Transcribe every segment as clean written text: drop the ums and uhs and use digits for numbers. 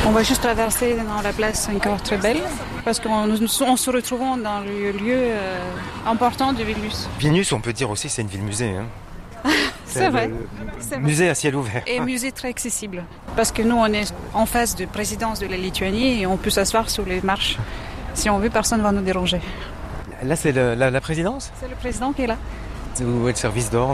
On va juste traverser dans la place encore très belle parce qu'on se retrouve dans le lieu important de Vilnius. Vilnius, on peut dire aussi, c'est une ville-musée. Hein. C'est vrai. Musée à ciel ouvert. Et musée très accessible. Parce que nous, on est en face de présidence de la Lituanie et on peut s'asseoir sur les marches. Si on veut, personne ne va nous déranger. Là, c'est la présidence ? C'est le président qui est là. Où est le service d'ordre ?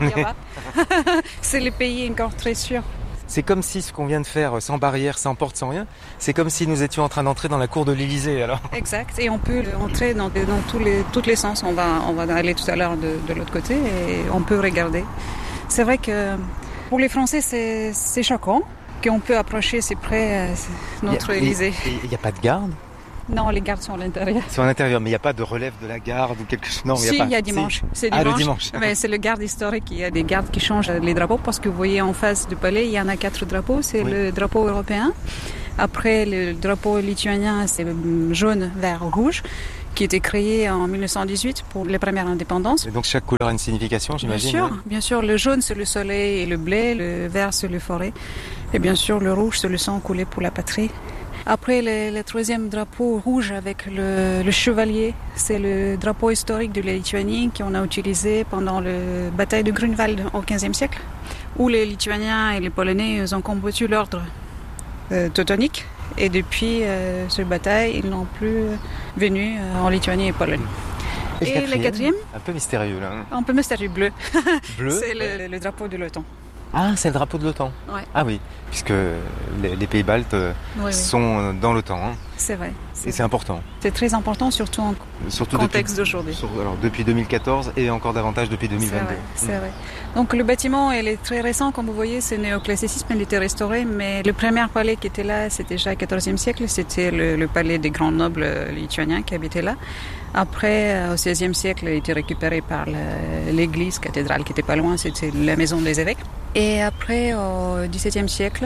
C'est le pays encore très sûr. C'est comme si ce qu'on vient de faire, sans barrière, sans porte, sans rien, c'est comme si nous étions en train d'entrer dans la cour de l'Élysée, alors. Exact, et on peut entrer dans tous les sens. On va aller tout à l'heure de l'autre côté et on peut regarder. C'est vrai que pour les Français, c'est choquant qu'on peut approcher si près notre Élysée. Il n'y a pas de garde ? Non, les gardes sont à l'intérieur. Ils sont à l'intérieur, mais il n'y a pas de relève de la garde ou quelque chose. Non, si, il y a dimanche. Si. C'est dimanche. Ah, le dimanche. Mais c'est le garde historique. Il y a des gardes qui changent les drapeaux parce que vous voyez en face du palais, il y en a 4 drapeaux. C'est le drapeau européen. Après, le drapeau lituanien, c'est jaune, vert, rouge, qui a été créé en 1918 pour les premières indépendances. Et donc chaque couleur a une signification, j'imagine. Bien sûr. Le jaune, c'est le soleil et le blé. Le vert, c'est les forêts. Et bien sûr, le rouge, c'est le sang coulé pour la patrie. Après, le troisième drapeau rouge avec le chevalier, c'est le drapeau historique de la Lituanie qu'on a utilisé pendant la bataille de Grunwald au XVe siècle, où les Lituaniens et les Polonais ont combattu l'ordre teutonique. Et depuis cette bataille, ils n'ont plus venu en Lituanie et Pologne. Et le quatrième, un peu mystérieux là. Un peu mystérieux, bleu. Bleu. C'est le drapeau de l'OTAN. Ah, c'est le drapeau de l'OTAN. Ouais. Ah oui, puisque les pays baltes sont dans l'OTAN. Hein. C'est vrai. C'est important. C'est très important, surtout en contexte d'aujourd'hui. Alors, depuis 2014 et encore davantage depuis 2022. C'est vrai. Donc le bâtiment, il est très récent, comme vous voyez, c'est néoclassicisme, il était restauré, mais le premier palais qui était là, c'était déjà au XIVe siècle, c'était le palais des grands nobles lituaniens qui habitaient là. Après, au XVIe siècle, il a été récupéré par l'église cathédrale qui était pas loin, c'était la maison des évêques. Et après, au XVIIe siècle,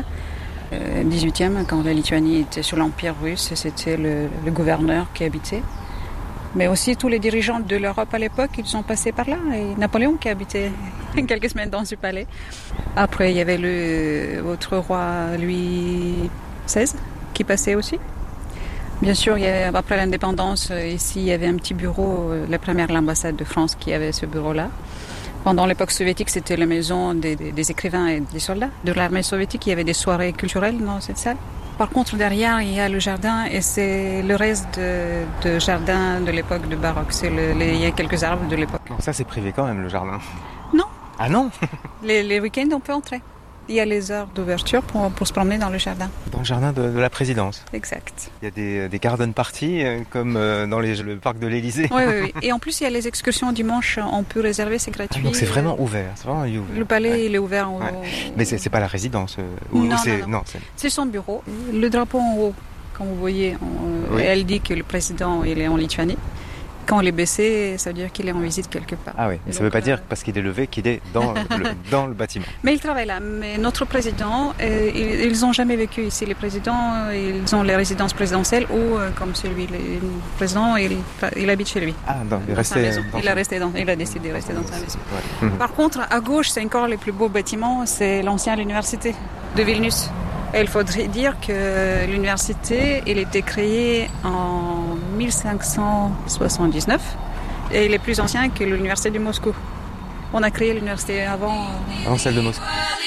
18e, quand la Lituanie était sous l'Empire russe, c'était le gouverneur qui habitait. Mais aussi tous les dirigeants de l'Europe à l'époque, ils sont passés par là. Et Napoléon qui habitait quelques semaines dans ce palais. Après, il y avait votre roi Louis XVI qui passait aussi. Bien sûr, après l'indépendance, ici, il y avait un petit bureau, l'ambassade de France qui avait ce bureau-là. Pendant l'époque soviétique, c'était la maison des écrivains et des soldats. De l'armée soviétique, il y avait des soirées culturelles dans cette salle. Par contre, derrière, il y a le jardin et c'est le reste de jardin de l'époque de baroque. Il y a quelques arbres de l'époque. Donc ça, c'est privé quand même, le jardin ? Non. Ah non ? Les week-ends, on peut entrer. Il y a les heures d'ouverture pour se promener dans le jardin. Dans le jardin de la présidence. Exact. Il y a des garden parties comme dans le parc de l'Élysée. Oui. Et en plus, il y a les excursions dimanche. On peut réserver, c'est gratuit. Donc c'est vraiment ouvert. C'est vraiment ouvert. Le palais, il est ouvert. Mais c'est pas la résidence. Non. C'est son bureau. Le drapeau en haut, comme vous voyez, elle dit que le président il est en Lituanie. Quand il est baissé, ça veut dire qu'il est en visite quelque part. Ah oui, mais ça ne veut pas dire parce qu'il est levé qu'il est dans le bâtiment. Mais il travaille là. Mais notre président, ils n'ont jamais vécu ici. Les présidents, ils ont les résidences présidentielles ou, comme celui, le président, il habite chez lui. Ah, donc il a décidé de rester dans sa maison. Ouais. Par contre, à gauche, c'est encore le plus beau bâtiment, c'est l'ancienne université de Vilnius. Et il faudrait dire que l'université, elle a été créée en 1579 et il est plus ancien que l'université de Moscou. On a créé l'université avant celle de Moscou.